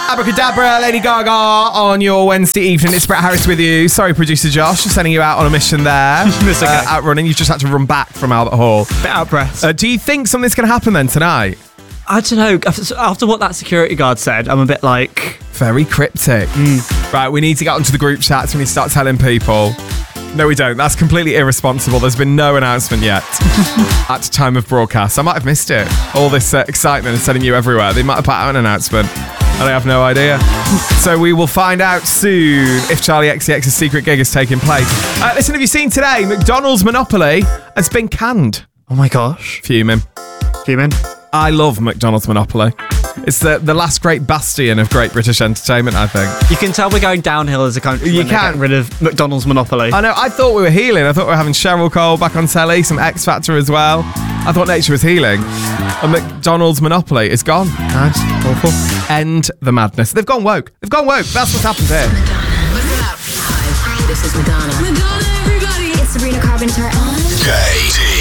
Abracadabra, Lady Gaga on your Wednesday evening. It's Brett Harris with you. Sorry, producer Josh, for sending you out on a mission there. It's okay. Out running. You just had to run back from Albert Hall. Bit out of breath. Do you think something's going to happen then tonight? I don't know. After what that security guard said, I'm a bit like... Very cryptic. Right, we need to get onto the group chats. We need to start telling people. No, we don't. That's completely irresponsible. There's been no announcement yet at time of broadcast. I might have missed it. All this excitement and sending you everywhere. They might have put out an announcement. And I have no idea. So we will find out soon if Charlie XCX's secret gig is taking place. Listen, have you seen today? McDonald's Monopoly has been canned. Oh my gosh. Fuming. Fuming? I love McDonald's Monopoly. It's the last great bastion of great British entertainment, I think. You can tell we're going downhill as a country. You when they're getting rid of McDonald's Monopoly. I know. I thought we were healing. I thought we were having Cheryl Cole back on telly, some X Factor as well. I thought nature was healing. And McDonald's Monopoly is gone. Nice. Awful. End the madness. They've gone woke. They've gone woke. That's what's happened here. Hi, this is Madonna. Madonna, everybody. It's Sabrina Carpenter. KD.